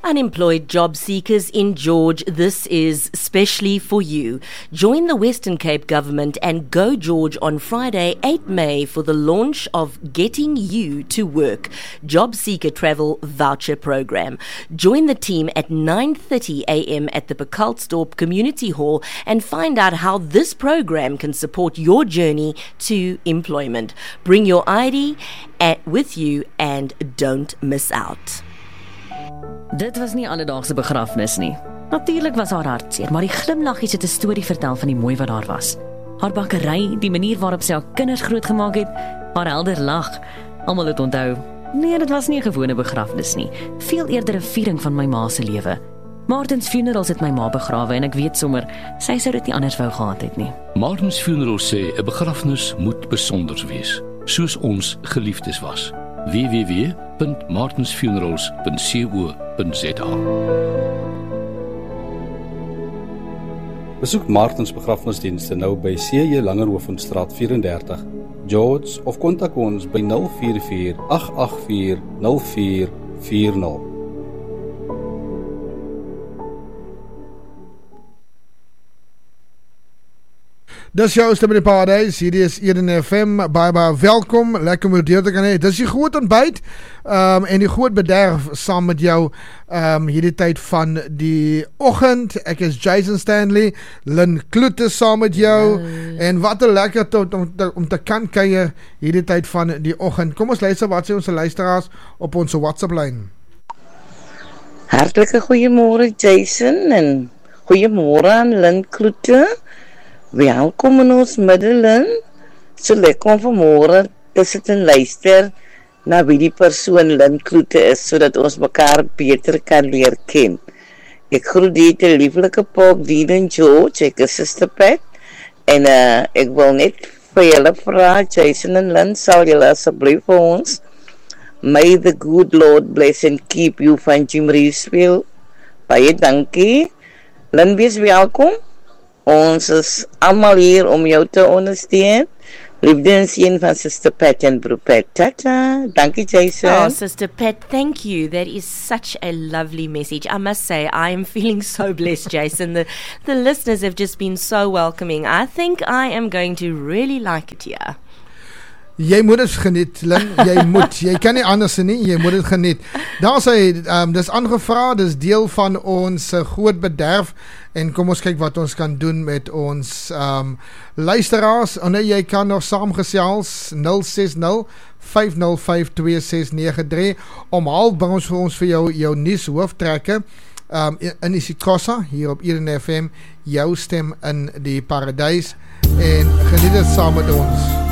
Unemployed job seekers in George, this is specially for you. Join the Western Cape government and go George on Friday, 8 May for the launch of Getting You to Work, Job Seeker Travel Voucher Program. Join the team at 9:30 a.m. at the Bekaltsdorp Community Hall and find out how this program can support your journey to employment. Bring your ID with you and don't miss out. Dit was nie alledaagse begrafnis nie. Natuurlik was haar hartseer, maar die glimlaggies het 'n storie vertel van die mooi wat daar was. Haar bakkery, die manier waarop sy haar kinders grootgemaak het, haar helder lag. Almal het onthou, nee, dit was nie 'n gewone begrafnis nie, veel eerder 'n viering van my ma se lewe. Martins Funerals het my ma begrawe en ek weet sommer, sy sou dit nie anders wou gehad het nie. Martins Funerals sê 'n begrafnis moet besonder wees, soos ons geliefdes was. www.martinsfunerals.co.za. Besoek Martins begrafnisdienste nou by C.J. Langerhovenstraat 34, George, of kontak ons by 044 884 0440. Dis jou stem in die paradijs, hierdie is Eden FM, baie welkom, lekker om jou deel te kan hê. Dis die groot ontbyt, en die groot bederf saam met jou, hierdie tyd van die oggend. Ek is Jason Stanley, Lynn Kloete saam met jou, en wat 'n lekker tot om te kan kuier hierdie tyd van die oggend. Kom ons luister wat sê ons luisteraars op ons WhatsApp-lyn. Hartlike goeiemôre Jason, en goeiemôre aan Lynn Kloete. Welkom in ons middelin. So lekker om vanmôre te sit en luister na wie die persoon Lynn Kloete is, sodat ons mekaar beter kan leer ken. Ek groet die lieflike Paul, Dean en George, ek is Sister Pat, en ek wil net vir julle vra, Jason en Lynn, sal julle asseblief vir ons, may the good Lord bless and keep you van Jim Reesville. Baie dankie. Lynn, wees welkom. Ons is allemaal hier om jou te ondersteunen. Liefde en seën van Sister Pat en Broer Pat. Tata. Dankie, Jason. Oh, Sister Pat, thank you. That is such a lovely message. I must say, I am feeling so blessed, Jason. The listeners have just been so welcoming. I think I am going to really like it here. Jy moet het geniet, Lynn, jy kan nie anders nie, jy moet het geniet. Daar sê, dis aangevra, dis deel van ons groot bederf, en kom ons kyk wat ons kan doen met ons luisteraars. En jy kan nog saamgesels 060-505-2693 om bring ons vir jou nuus hooftrekke in isiXhosa hier op Eden FM, jou stem in die paradijs, en geniet het saam met ons.